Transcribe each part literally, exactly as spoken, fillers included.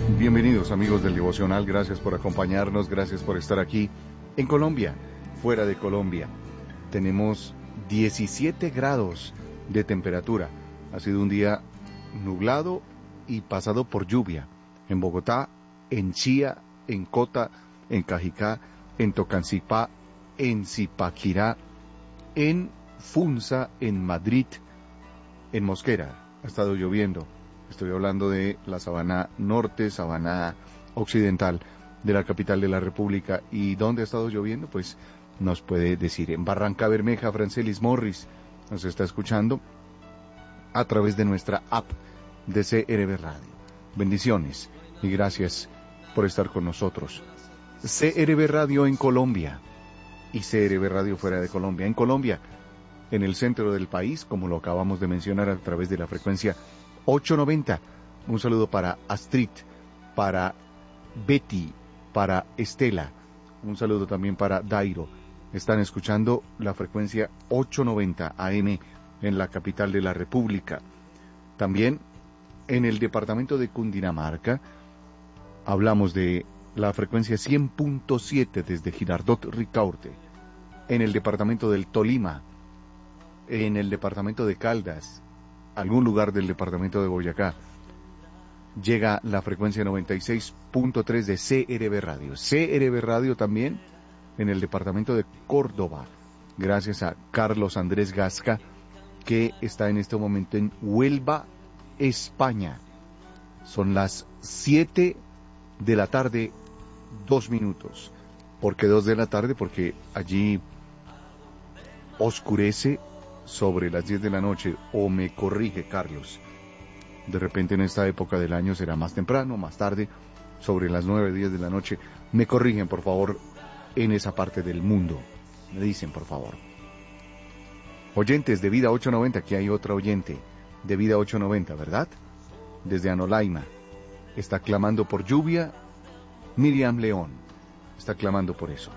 Bienvenidos amigos del Devocional, gracias por acompañarnos, gracias por estar aquí en Colombia, fuera de Colombia. Tenemos diecisiete grados de temperatura, ha sido un día nublado y pasado por lluvia en Bogotá, en Chía, en Cota, en Cajicá, en Tocancipá, en Zipaquirá, en Funza, en Madrid, en Mosquera. Ha estado lloviendo. Estoy hablando de la Sabana Norte, Sabana Occidental de la capital de la República. ¿Y dónde ha estado lloviendo? Pues nos puede decir. En Barranca Bermeja, Francelis Morris nos está escuchando a través de nuestra app de C R B Radio. Bendiciones y gracias por estar con nosotros. C R B Radio en Colombia y C R B Radio fuera de Colombia. En Colombia, en el centro del país, como lo acabamos de mencionar, a través de la frecuencia ochocientos noventa. Un saludo para Astrid, para Betty, para Estela. Un saludo también para Dairo. Están escuchando la frecuencia ochocientos noventa A M en la capital de la República. También en el departamento de Cundinamarca hablamos de la frecuencia cien punto siete desde Girardot Ricaurte. En el departamento del Tolima, en el departamento de Caldas, algún lugar del departamento de Boyacá, llega la frecuencia noventa y seis punto tres de C R B Radio. C R B Radio también en el departamento de Córdoba, gracias a Carlos Andrés Gasca, que está en este momento en Huelva, España. Son las siete de la tarde, dos minutos. ¿Por qué dos de la tarde? Porque allí oscurece sobre las diez de la noche, o me corrige Carlos, de repente en esta época del año será más temprano, más tarde, sobre las nueve, diez de la noche. Me corrigen por favor en esa parte del mundo, me dicen por favor. Oyentes de Vida ochocientos noventa, aquí hay otra oyente de Vida ochocientos noventa, ¿verdad? Desde Anolaima, está clamando por lluvia. Miriam León está clamando por eso.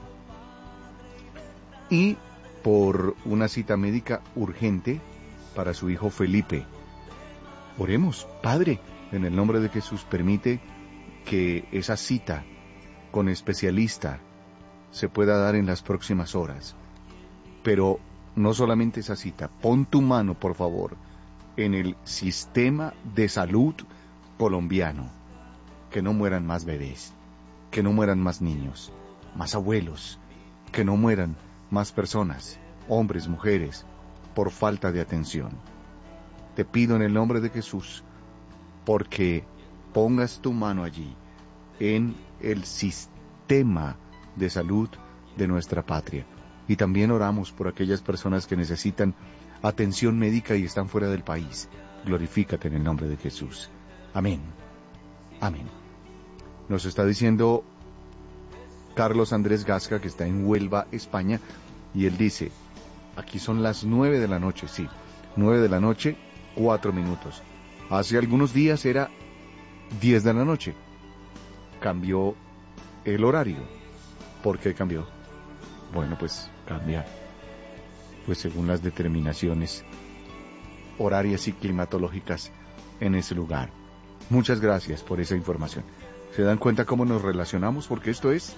Y por una cita médica urgente para su hijo Felipe. Oremos, Padre, en el nombre de Jesús, permite que esa cita con especialista se pueda dar en las próximas horas. Pero no solamente esa cita, pon tu mano, por favor, en el sistema de salud colombiano. Que no mueran más bebés, que no mueran más niños, más abuelos, que no mueran más personas, hombres, mujeres, por falta de atención. Te pido en el nombre de Jesús, porque pongas tu mano allí, en el sistema de salud de nuestra patria. Y también oramos por aquellas personas que necesitan atención médica y están fuera del país. Glorifícate en el nombre de Jesús. Amén. Amén. Nos está diciendo Carlos Andrés Gasca, que está en Huelva, España, y él dice, aquí son las nueve de la noche, sí, nueve de la noche, cuatro minutos. Hace algunos días era diez de la noche. Cambió el horario. ¿Por qué cambió? Bueno, pues cambia, pues según las determinaciones horarias y climatológicas en ese lugar. Muchas gracias por esa información. ¿Se dan cuenta cómo nos relacionamos? Porque esto es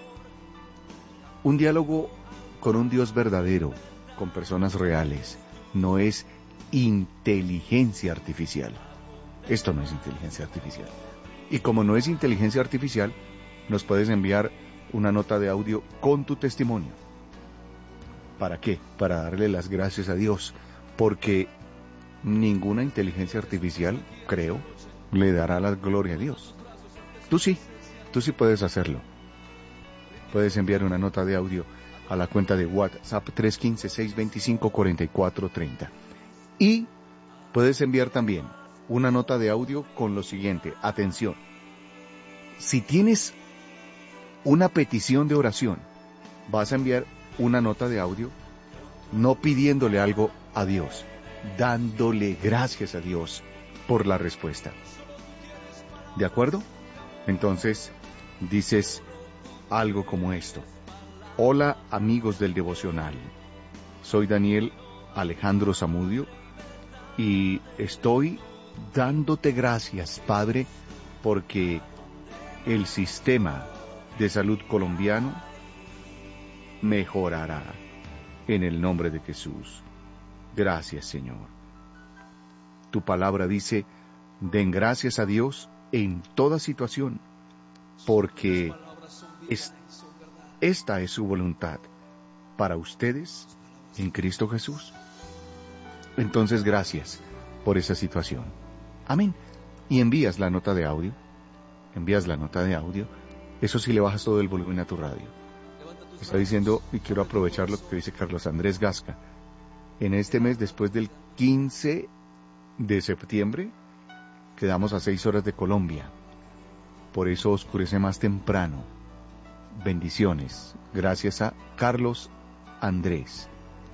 un diálogo con un Dios verdadero, con personas reales. No es inteligencia artificial. Esto no es inteligencia artificial. Y como no es inteligencia artificial, nos puedes enviar una nota de audio con tu testimonio. ¿Para qué? Para darle las gracias a Dios, porque ninguna inteligencia artificial, creo, le dará la gloria a Dios. Tú sí, tú sí puedes hacerlo. Puedes enviar una nota de audio a la cuenta de WhatsApp tres uno cinco, seis dos cinco, cuatro cuatro tres cero. Y puedes enviar también una nota de audio con lo siguiente. Atención, si tienes una petición de oración, vas a enviar una nota de audio no pidiéndole algo a Dios, dándole gracias a Dios por la respuesta. ¿De acuerdo? Entonces, dices algo como esto. Hola amigos del devocional, soy Daniel Alejandro Zamudio y estoy dándote gracias, Padre, porque el sistema de salud colombiano mejorará en el nombre de Jesús. Gracias, Señor. Tu palabra dice, den gracias a Dios en toda situación, porque es, esta es su voluntad para ustedes en Cristo Jesús. Entonces, gracias por esa situación. Amén. Y envías la nota de audio, envías la nota de audio, eso sí le bajas todo el volumen a tu radio. Está diciendo, y quiero aprovechar lo que dice Carlos Andrés Gasca, en este mes, después del quince de septiembre, quedamos a seis horas de Colombia, por eso oscurece más temprano. Bendiciones, gracias a Carlos Andrés.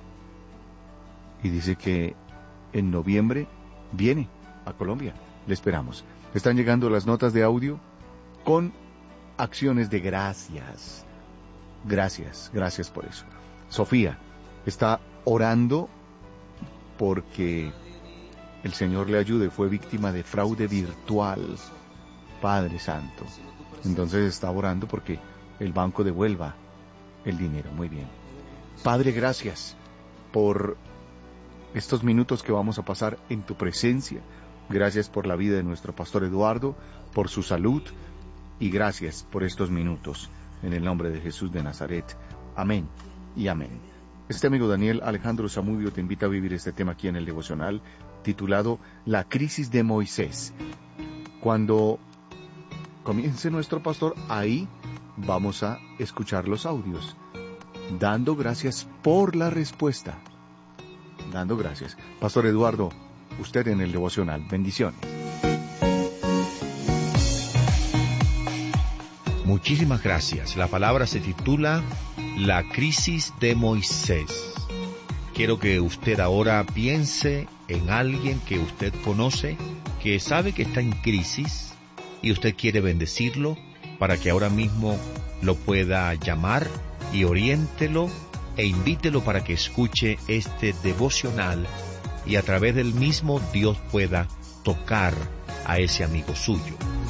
Y dice que en noviembre viene a Colombia, le esperamos. Están llegando las notas de audio con acciones de gracias. Gracias, gracias por eso. Sofía está orando porque el Señor le ayude, fue víctima de fraude virtual. Padre Santo. Entonces está orando porque el banco devuelva el dinero. Muy bien. Padre, gracias por estos minutos que vamos a pasar en tu presencia. Gracias por la vida de nuestro pastor Eduardo, por su salud, y gracias por estos minutos. En el nombre de Jesús de Nazaret. Amén y amén. Este amigo Daniel Alejandro Zamudio te invita a vivir este tema aquí en el devocional, titulado La crisis de Moisés. Cuando comience nuestro pastor, ahí vamos a escuchar los audios, dando gracias por la respuesta. Dando gracias. Pastor Eduardo, usted en el devocional. Bendiciones. Muchísimas gracias. La palabra se titula La crisis de Moisés. Quiero que usted ahora piense en alguien que usted conoce, que sabe que está en crisis, y usted quiere bendecirlo para que ahora mismo lo pueda llamar y oriéntelo e invítelo para que escuche este devocional y a través del mismo Dios pueda tocar a ese amigo suyo.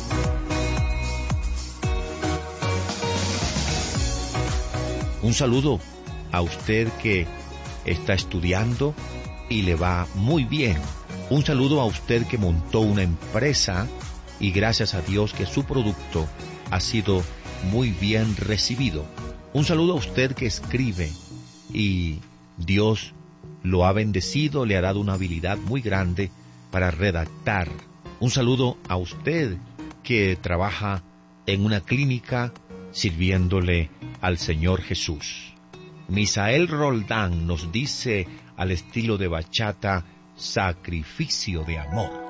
Un saludo a usted que está estudiando y le va muy bien. Un saludo a usted que montó una empresa y gracias a Dios que su producto ha sido muy bien recibido. Un saludo a usted que escribe y Dios lo ha bendecido, le ha dado una habilidad muy grande para redactar. Un saludo a usted que trabaja en una clínica sirviéndole al Señor Jesús. Misael Roldán nos dice al estilo de bachata, sacrificio de amor.